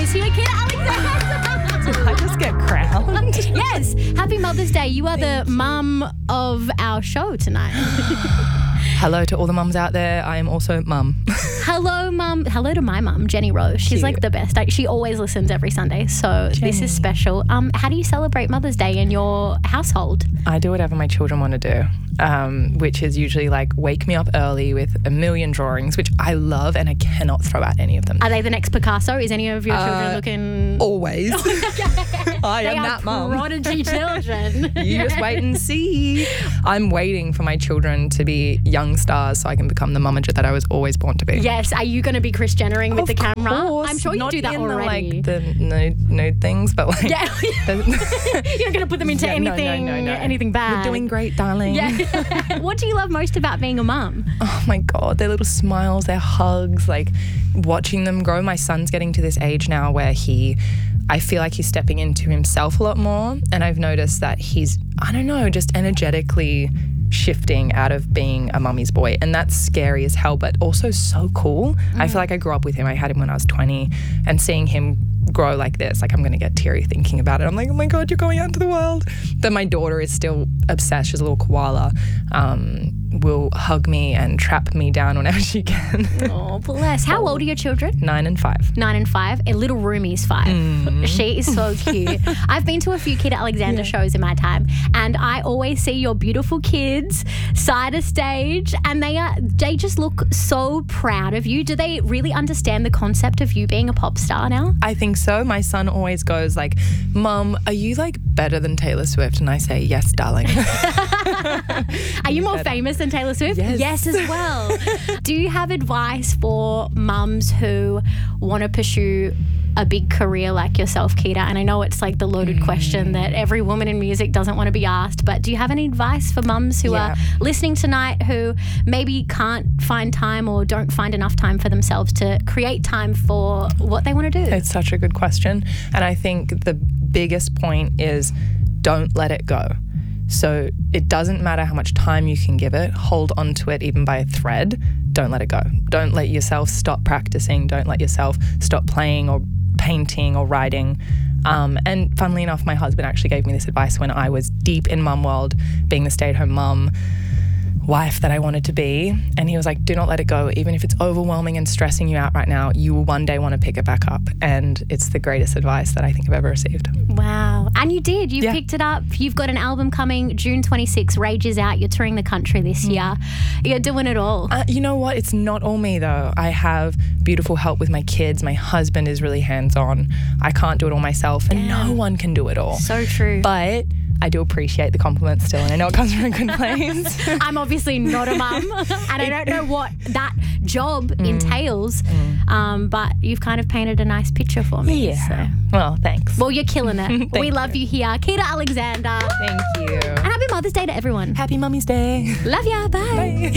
is here, Kita Alexander. Did I just get crowned? Yes. Happy Mother's Day. You are the mum of our show tonight. Hello to all the mums out there. I am also mum. Hello, Mum. Hello to my mum, Jenny Rose. She's Cute. like the best. She always listens every Sunday, so this is special. How do you celebrate Mother's Day in your household? I do whatever my children want to do, which is usually like wake me up early with a million drawings, which I love, and I cannot throw out any of them. Are they the next Picasso? Is any of your children looking... Always. I am that mum. Prodigy children. You just wait and see. I'm waiting for my children to be young stars so I can become the mummager that I was always born to be. Yes. Are you going to be Chris Jennering with the camera? Course. I'm sure you Not do that in already. The nude things, but like... Yeah. You're going to put them into anything, no. anything bad. You're doing great, darling. Yeah. What do you love most about being a mum? Oh my God, their little smiles, their hugs, like watching them grow. My son's getting to this age now where I feel like he's stepping into himself a lot more. And I've noticed that he's, I don't know, just energetically shifting out of being a mummy's boy. And that's scary as hell, but also so cool. I feel like I grew up with him. I had him when I was 20, and seeing him grow like this, like I'm going to get teary thinking about it. I'm like, oh my God, you're going out into the world. Then my daughter is still obsessed. She's a little koala. Will hug me and trap me down whenever she can. Oh, bless. How old are your children? 9 and 5. 9 and 5. A little Roomy's 5. She is so cute. I've been to a few Kita Alexander shows in my time, and I always see your beautiful kids side of stage, and they just look so proud of you. Do they really understand the concept of you being a pop star now? I think so. My son always goes like, Mum, are you like better than Taylor Swift? And I say, yes, darling. Are you more famous than Taylor Swift? Yes. As well. Do you have advice for mums who want to pursue a big career like yourself, Kita? And I know it's like the loaded question that every woman in music doesn't want to be asked, but do you have any advice for mums who are listening tonight who maybe can't find time or don't find enough time for themselves to create time for what they want to do? It's such a good question. And I think the biggest point is don't let it go. So it doesn't matter how much time you can give it, hold on to it even by a thread. Don't let it go. Don't let yourself stop practicing. Don't let yourself stop playing or painting or writing. And funnily enough, my husband actually gave me this advice when I was deep in mum world, being the stay-at-home mum wife that I wanted to be. And he was like, do not let it go. Even if it's overwhelming and stressing you out right now, you will one day want to pick it back up. And it's the greatest advice that I think I've ever received. Wow. And you did. You picked it up. You've got an album coming June 26. Rage is out. You're touring the country this year. You're doing it all. You know what? It's not all me though. I have beautiful help with my kids. My husband is really hands-on. I can't do it all myself, and no one can do it all. So true. But I do appreciate the compliment still, and I know it comes from a good place. I'm obviously not a mum, and I don't know what that job entails, but you've kind of painted a nice picture for me. Yeah. So. Well, thanks. Well, you're killing it. We love you here. Kita Alexander. Thank you. And happy Mother's Day to everyone. Happy Mummy's Day. Love ya. Bye. Bye.